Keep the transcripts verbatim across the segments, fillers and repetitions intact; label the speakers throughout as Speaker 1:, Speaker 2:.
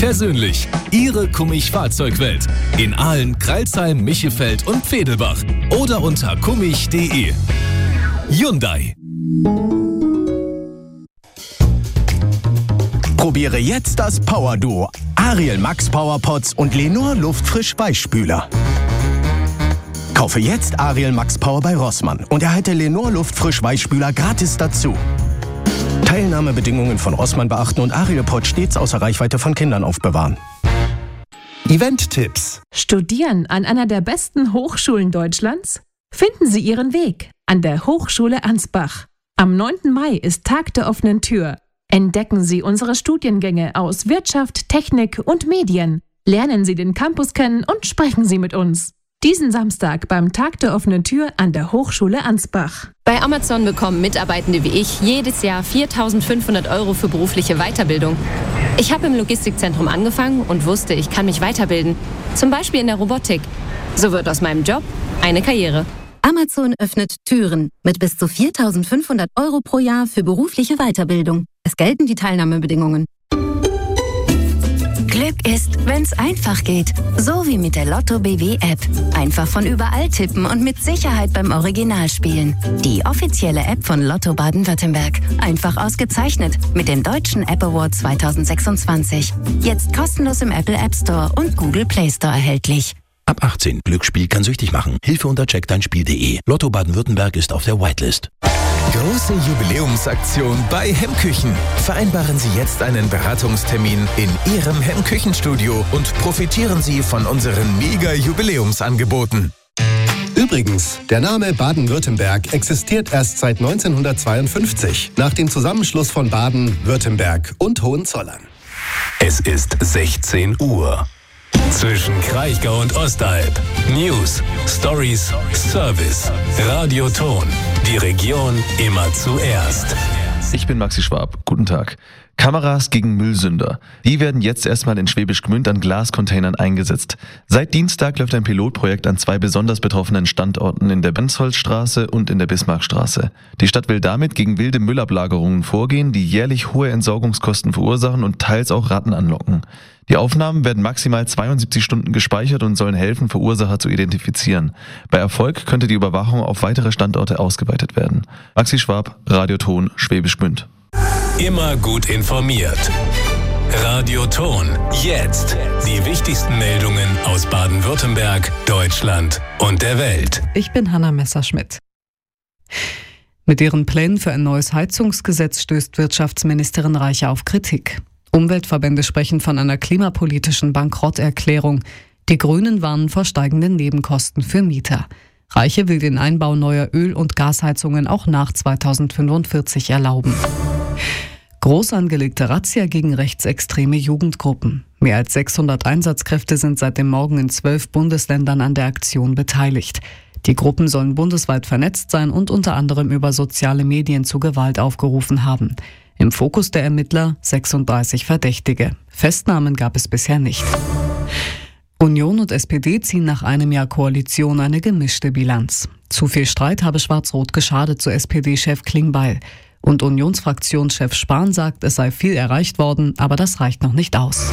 Speaker 1: Persönlich, Ihre Kummich Fahrzeugwelt. In Aalen, Crailsheim, Michelfeld und Pfedelbach. Oder unter kummich punkt de. Hyundai.
Speaker 2: Probiere jetzt das Power Duo. Ariel Max Power Pods und Lenor Luftfrisch Weichspüler. Kaufe jetzt Ariel Max Power bei Rossmann und erhalte Lenor Luftfrisch Weichspüler gratis dazu. Teilnahmebedingungen von Rossmann beachten und Ariel Pod stets außer Reichweite von Kindern aufbewahren.
Speaker 3: Event-Tipps.
Speaker 4: Studieren an einer der besten Hochschulen Deutschlands? Finden Sie Ihren Weg an der Hochschule Ansbach. Am neunten Mai ist Tag der offenen Tür. Entdecken Sie unsere Studiengänge aus Wirtschaft, Technik und Medien. Lernen Sie den Campus kennen und sprechen Sie mit uns. Diesen Samstag beim Tag der offenen Tür an der Hochschule Ansbach.
Speaker 5: Bei Amazon bekommen Mitarbeitende wie ich jedes Jahr viertausendfünfhundert Euro für berufliche Weiterbildung. Ich habe im Logistikzentrum angefangen und wusste, ich kann mich weiterbilden. Zum Beispiel in der Robotik. So wird aus meinem Job eine Karriere.
Speaker 6: Amazon öffnet Türen mit bis zu viertausendfünfhundert Euro pro Jahr für berufliche Weiterbildung. Es gelten die Teilnahmebedingungen. Glück ist, wenn's einfach geht. So wie mit der Lotto B W App. Einfach von überall tippen und mit Sicherheit beim Original spielen. Die offizielle App von Lotto Baden-Württemberg. Einfach ausgezeichnet mit dem Deutschen App Award zweitausendsechsundzwanzig. Jetzt kostenlos im Apple App Store und Google Play Store erhältlich.
Speaker 7: Ab achtzehn. Glücksspiel kann süchtig machen. Hilfe unter check dein spiel punkt de. Lotto Baden-Württemberg ist auf der Whitelist.
Speaker 3: Große Jubiläumsaktion bei Hemmküchen. Vereinbaren Sie jetzt einen Beratungstermin in Ihrem Hemmküchenstudio und profitieren Sie von unseren Mega-Jubiläumsangeboten.
Speaker 8: Übrigens, der Name Baden-Württemberg existiert erst seit neunzehnhundertzweiundfünfzig, nach dem Zusammenschluss von Baden, Württemberg und Hohenzollern.
Speaker 1: Es ist sechzehn Uhr. Zwischen Kraichgau und Ostalb. News, Stories, Service. Radio Ton. Die Region immer zuerst.
Speaker 9: Ich bin Maxi Schwab. Guten Tag. Kameras gegen Müllsünder. Die werden jetzt erstmal in Schwäbisch Gmünd an Glascontainern eingesetzt. Seit Dienstag läuft ein Pilotprojekt an zwei besonders betroffenen Standorten in der Benzholzstraße und in der Bismarckstraße. Die Stadt will damit gegen wilde Müllablagerungen vorgehen, die jährlich hohe Entsorgungskosten verursachen und teils auch Ratten anlocken. Die Aufnahmen werden maximal zweiundsiebzig Stunden gespeichert und sollen helfen, Verursacher zu identifizieren. Bei Erfolg könnte die Überwachung auf weitere Standorte ausgeweitet werden. Maxi Schwab, Radio Ton, Schwäbisch Gmünd.
Speaker 1: Immer gut informiert. Radio Ton. Jetzt. Die wichtigsten Meldungen aus Baden-Württemberg, Deutschland und der Welt.
Speaker 10: Ich bin Hanna Messerschmidt. Mit ihren Plänen für ein neues Heizungsgesetz stößt Wirtschaftsministerin Reiche auf Kritik. Umweltverbände sprechen von einer klimapolitischen Bankrotterklärung. Die Grünen warnen vor steigenden Nebenkosten für Mieter. Reiche will den Einbau neuer Öl- und Gasheizungen auch nach zweitausendfünfundvierzig erlauben. Groß angelegte Razzia gegen rechtsextreme Jugendgruppen. Mehr als sechshundert Einsatzkräfte sind seit dem Morgen in zwölf Bundesländern an der Aktion beteiligt. Die Gruppen sollen bundesweit vernetzt sein und unter anderem über soziale Medien zu Gewalt aufgerufen haben. Im Fokus der Ermittler sechsunddreißig Verdächtige. Festnahmen gab es bisher nicht. Union und S P D ziehen nach einem Jahr Koalition eine gemischte Bilanz. Zu viel Streit habe Schwarz-Rot geschadet, so S P D-Chef Klingbeil. Und Unionsfraktionschef Spahn sagt, es sei viel erreicht worden, aber das reicht noch nicht aus.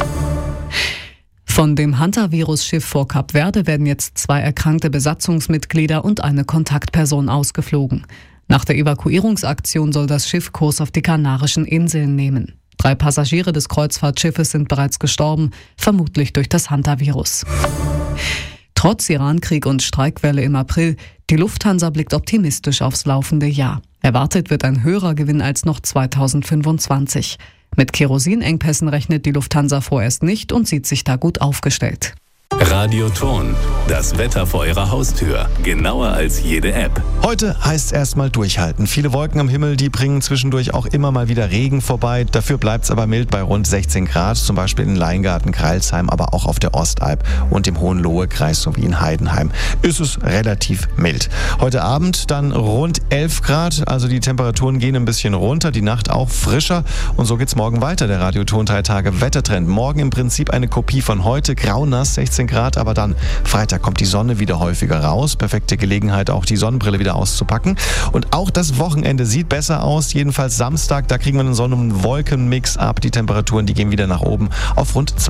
Speaker 10: Von dem Hantavirus-Schiff vor Kap Verde werden jetzt zwei erkrankte Besatzungsmitglieder und eine Kontaktperson ausgeflogen. Nach der Evakuierungsaktion soll das Schiff Kurs auf die Kanarischen Inseln nehmen. Drei Passagiere des Kreuzfahrtschiffes sind bereits gestorben, vermutlich durch das Hantavirus. Trotz Irankrieg und Streikwelle im April, die Lufthansa blickt optimistisch aufs laufende Jahr. Erwartet wird ein höherer Gewinn als noch zweitausendfünfundzwanzig. Mit Kerosinengpässen rechnet die Lufthansa vorerst nicht und sieht sich da gut aufgestellt.
Speaker 1: Radio Ton. Das Wetter vor Ihrer Haustür. Genauer als jede App.
Speaker 11: Heute heißt es erstmal durchhalten. Viele Wolken am Himmel, die bringen zwischendurch auch immer mal wieder Regen vorbei. Dafür bleibt es aber mild bei rund sechzehn Grad, zum Beispiel in Leingarten, Crailsheim, aber auch auf der Ostalb und im Hohenlohe-Kreis sowie in Heidenheim ist es relativ mild. Heute Abend dann rund elf Grad, also die Temperaturen gehen ein bisschen runter, die Nacht auch frischer und so geht's morgen weiter. Der Radio Ton drei Tage Wettertrend. Morgen im Prinzip eine Kopie von heute, graunass, sechzehn Grad, aber dann Freitag kommt die Sonne wieder häufiger raus. Perfekte Gelegenheit, auch die Sonnenbrille wieder auszupacken. Und auch das Wochenende sieht besser aus. Jedenfalls Samstag, da kriegen wir einen Sonnen- und Wolkenmix ab. Die Temperaturen, die gehen wieder nach oben auf rund